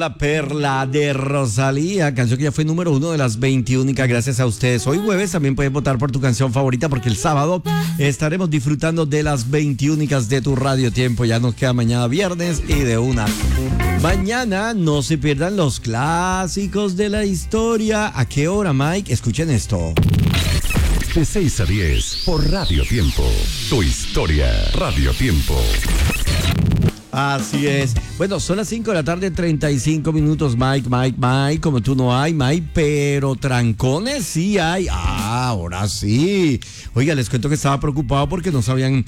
La Perla de Rosalía, canción que ya fue número 1 de las 21 gracias a ustedes. Hoy jueves también puedes votar por tu canción favorita porque el sábado estaremos disfrutando de las 21 de tu Radio Tiempo. Ya nos queda mañana viernes y de una. Mañana no se pierdan los clásicos de la historia. ¿A qué hora, Mike? Escuchen esto. De 6 a 10 por Radio Tiempo. Tu historia, Radio Tiempo. Así es. Bueno, son las 5 de la tarde, 35 minutos, Mike. Como tú no hay, Mike, pero trancones sí hay. Ah, ahora sí. Oiga, les cuento que estaba preocupado porque no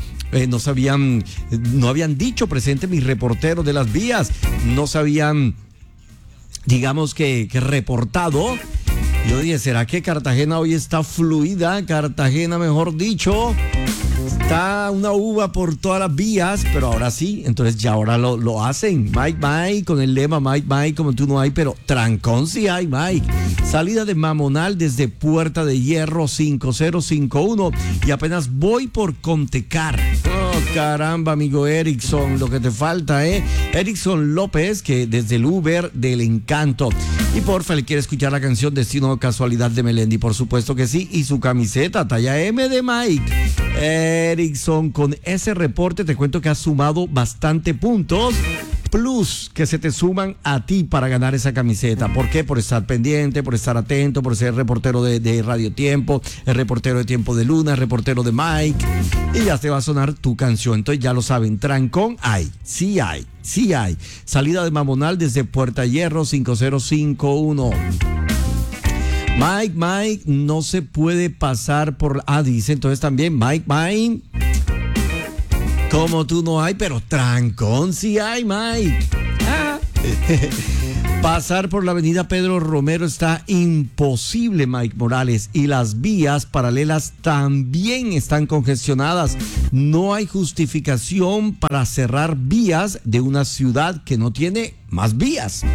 habían dicho presente mis reporteros de las vías. No sabían, digamos que reportado. Yo dije, ¿será que Cartagena hoy está fluida? Cartagena, mejor dicho. Está una uva por todas las vías, pero ahora sí, entonces ya ahora lo hacen. Mike, con el lema Mike, como tú no hay, pero trancón sí hay, Mike. Salida de Mamonal desde Puerta de Hierro 5051 y apenas voy por Contecar. Oh, caramba, amigo Erickson, lo que te falta, Erickson López, que desde el Uber del Encanto. Y porfa, le quiere escuchar la canción Destino Casualidad de Melendi, por supuesto que sí, y su camiseta talla M de Mike. Erickson, con ese reporte te cuento que has sumado bastante puntos, plus que se te suman a ti para ganar esa camiseta. ¿Por qué? Por estar pendiente, por estar atento, por ser reportero de Radio Tiempo, el reportero de Tiempo de Luna, el reportero de Mike, y ya te va a sonar tu canción. Entonces ya lo saben, trancón hay, sí hay. Salida de Mamonal desde Puerta Hierro 5051. Mike, no se puede pasar por... Ah, dice entonces también, Mike, como tú no hay, pero trancón sí hay, Mike. Pasar por la avenida Pedro Romero está imposible, Mike Morales, y las vías paralelas también están congestionadas. No hay justificación para cerrar vías de una ciudad que no tiene más vías.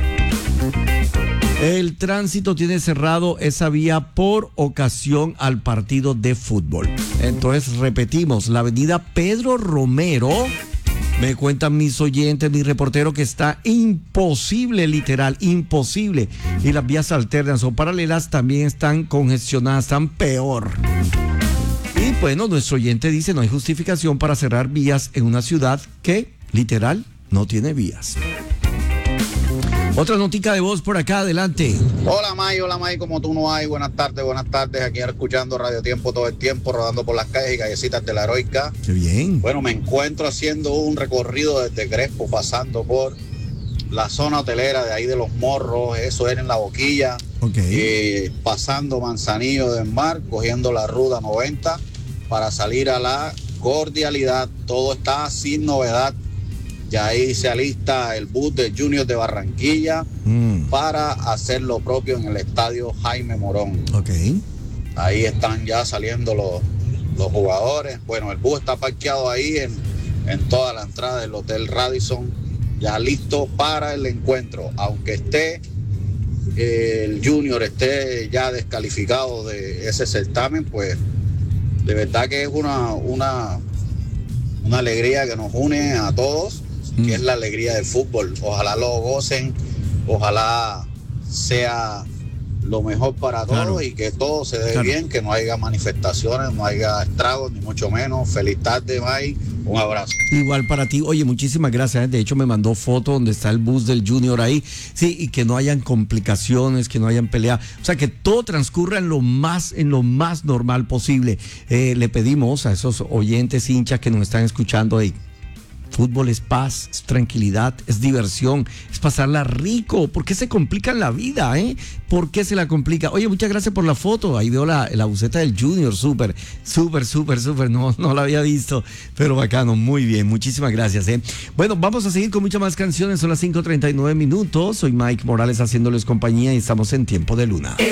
El tránsito tiene cerrado esa vía por ocasión al partido de fútbol. Entonces, repetimos, la avenida Pedro Romero, me cuentan mis oyentes, mi reportero, que está imposible, literal, imposible. Y las vías alternas o paralelas también están congestionadas, están peor. Y bueno, nuestro oyente dice, no hay justificación para cerrar vías en una ciudad que, literal, no tiene vías. Otra notica de voz por acá, adelante. Hola May, como tú no hay, buenas tardes, aquí escuchando Radio Tiempo todo el tiempo, rodando por las calles y callecitas de la Heroica. Qué bien. Bueno, me encuentro haciendo un recorrido desde Crespo, pasando por la zona hotelera de ahí de Los Morros, eso era en La Boquilla, pasando Manzanillo del Mar, cogiendo la ruta 90 para salir a la Cordialidad. Todo está sin novedad. Ya ahí se alista el bus de Junior de Barranquilla para hacer lo propio en el estadio Jaime Morón. Ahí están ya saliendo los jugadores. Bueno, el bus está parqueado ahí en toda la entrada del Hotel Radisson, ya listo para el encuentro. Aunque el Junior esté ya descalificado de ese certamen, pues de verdad que es una alegría que nos une a todos, que es la alegría del fútbol. Ojalá lo gocen, ojalá sea lo mejor para todos y que todo se dé bien, que no haya manifestaciones, no haya estragos, ni mucho menos. Feliz tarde, Mike. Un abrazo. Igual para ti. Oye, muchísimas gracias. De hecho, me mandó foto donde está el bus del Junior ahí. Sí, y que no hayan complicaciones, que no hayan pelea. O sea, que todo transcurra en lo más normal posible. Le pedimos a esos oyentes hinchas que nos están escuchando ahí. Fútbol es paz, es tranquilidad, es diversión, es pasarla rico. ¿Por qué se complica la vida, ¿Por qué se la complica? Oye, muchas gracias por la foto. Ahí veo la buceta del Junior, súper. No la había visto, pero bacano, muy bien. Muchísimas gracias, Bueno, vamos a seguir con muchas más canciones. Son las 5:39 minutos. Soy Mike Morales haciéndoles compañía y estamos en Tiempo de Luna.